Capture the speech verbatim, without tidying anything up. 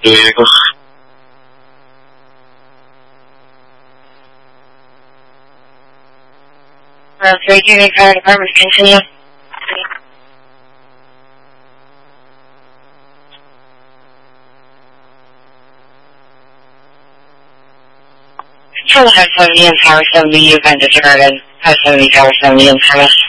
Do vehicles. Uh, three County Fire Department, continue. Tower seventy and Tower seventy, you've been disregarded. Tower seventy, Tower seventy, and Thomas.